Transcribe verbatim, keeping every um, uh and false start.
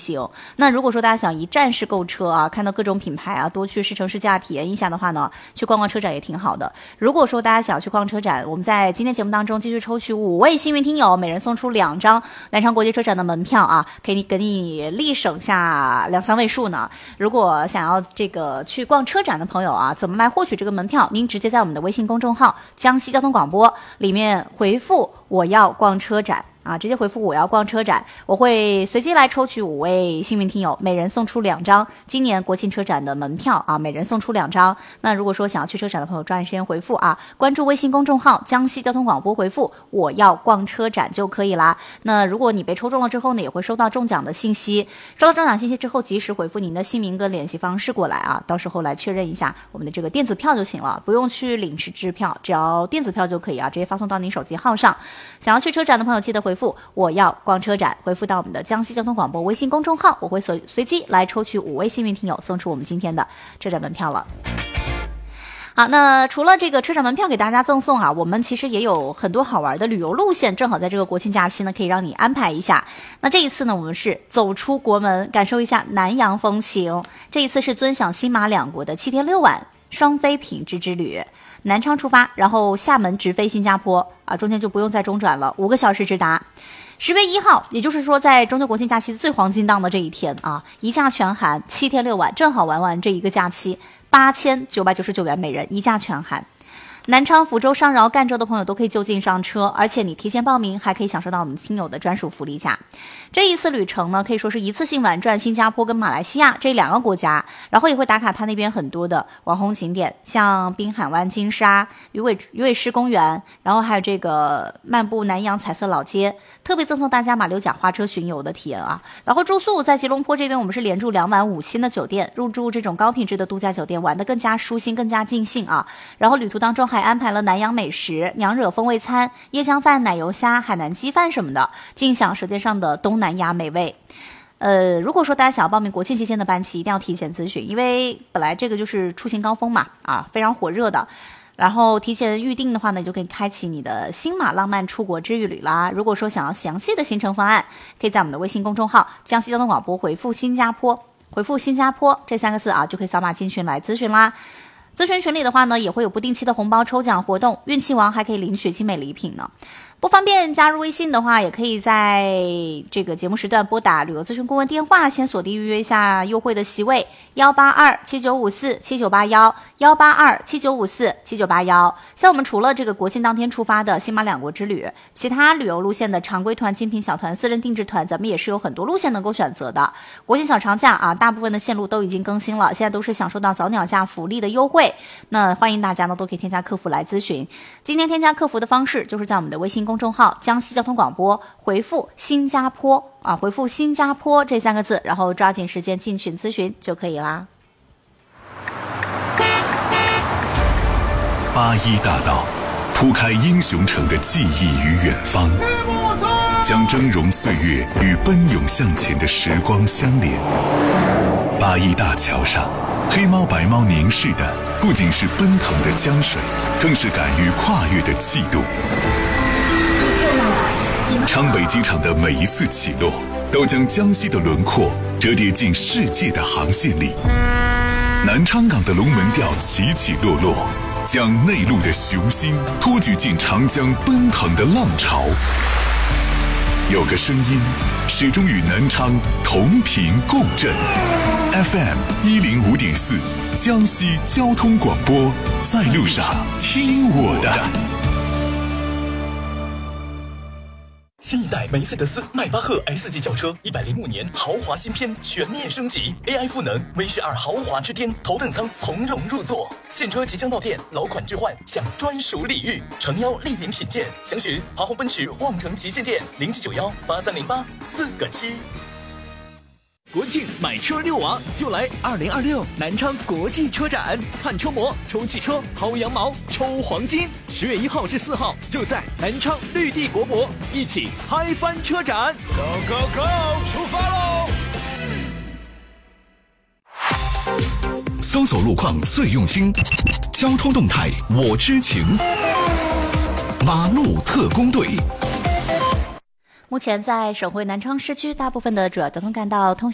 行。那如果说大家想一站式购车啊，看到各种品牌啊，多去试乘试驾体验一下的话呢，去逛逛车展也挺好的。如果说大家想去逛车展，我们在今天节目当中继续抽取五位幸运听友，每人送出两张南昌国际车展的门票啊，可以给你立省下两三位数呢。如果想要这个去逛车展的朋友啊，怎么来获取这个门票？您直接在我们的微信公众号江西交通广播里面回复我要逛车展啊，直接回复我要逛车展，我会随机来抽取五位幸运听友，每人送出两张今年国庆车展的门票啊，每人送出两张。那如果说想要去车展的朋友，抓紧时间回复啊，关注微信公众号江西交通广播，回复我要逛车展就可以啦。那如果你被抽中了之后呢，也会收到中奖的信息，收到中奖信息之后，及时回复您的姓名跟联系方式过来啊，到时候来确认一下我们的这个电子票就行了，不用去领取支票，只要电子票就可以啊，直接发送到您手机号上。想要去车展的朋友，记得回复我要逛车展，回复到我们的江西交通广播微信公众号，我会随随机来抽取五位幸运听友，送出我们今天的车展门票了。好，那除了这个车展门票给大家赠送啊，我们其实也有很多好玩的旅游路线，正好在这个国庆假期呢，可以让你安排一下。那这一次呢，我们是走出国门，感受一下南洋风情。这一次是尊享新马两国的七天六晚双飞品质之旅。南昌出发，然后厦门直飞新加坡啊，中间就不用再中转了，五个小时直达。十月一号，也就是说在中秋国庆假期最黄金档的这一天啊，一价全含，七天六晚，正好玩完这一个假期，八千九百九十九元每人，一价全含。南昌、福州、上饶、赣州的朋友都可以就近上车，而且你提前报名还可以享受到我们听友的专属福利价。这一次旅程呢，可以说是一次性玩转新加坡跟马来西亚这两个国家，然后也会打卡它那边很多的网红景点，像滨海湾金沙、鱼尾鱼尾狮公园，然后还有这个漫步南洋彩色老街，特别赠送大家马六甲花车巡游的体验啊。然后住宿在吉隆坡这边，我们是连住两晚五星的酒店，入住这种高品质的度假酒店，玩得更加舒心，更加尽兴啊。然后旅途当中还安排了南洋美食、娘惹风味餐、椰浆饭、奶油虾、海南鸡饭什么的，尽享舌尖上的东南亚美味。呃，如果说大家想要报名国庆期间的班期，一定要提前咨询，因为本来这个就是出行高峰嘛，啊，非常火热的。然后提前预定的话呢，你就可以开启你的新马浪漫出国之旅啦。如果说想要详细的行程方案，可以在我们的微信公众号江西交通广播回复新加坡，回复新加坡这三个字啊，就可以扫码进群来咨询啦。咨询群里的话呢，也会有不定期的红包抽奖活动，运气王还可以领取精美礼品呢。不方便加入微信的话，也可以在这个节目时段拨打旅游咨询顾问电话，先锁定预约一下优惠的席位，幺八二七九五四七九八幺，幺八二七九五四七九八幺。像我们除了这个国庆当天出发的新马两国之旅，其他旅游路线的常规团、精品小团、私人定制团，咱们也是有很多路线能够选择的。国庆小长假啊，大部分的线路都已经更新了，现在都是享受到早鸟价福利的优惠。那欢迎大家呢都可以添加客服来咨询。今天添加客服的方式就是在我们的微信公众号江西交通广播回复新加坡啊，回复新加坡这三个字，然后抓紧时间进群咨询就可以啦。 八一大道铺开英雄城的记忆与远方，将峥嵘岁月与奔涌向前的时光相连。八一大桥上，黑猫白猫凝视的不仅是奔腾的江水，更是敢于跨越的气度。昌北机场的每一次起落，都将江西的轮廓折叠进世界的航线里。南昌港的龙门吊起起落落，将内陆的雄心托举进长江奔腾的浪潮。有个声音始终与南昌同频共振 ，F M 一零五点四，江西交通广播，在路上听我的。 新一代梅赛德斯迈巴赫 S 级轿车，一百零五年豪华新篇全面升级 ，A I 赋能 V 十二豪华之巅，头等舱从容入座。现车即将到店，老款置换享专属礼遇，诚邀莅临品鉴。详询华宏奔驰望城旗舰店零七九幺八三零八四个七。国庆买车遛娃就来二零二六南昌国际车展，看车模、抽汽车、薅羊毛、抽黄金。十月一号至四号就在南昌绿地国博，一起嗨翻车展 ！Go Go Go， 出发喽！ 搜索路况最用心，交通动态我知情。马路特工队。 目前在省会南昌市区，大部分的主要交通干道通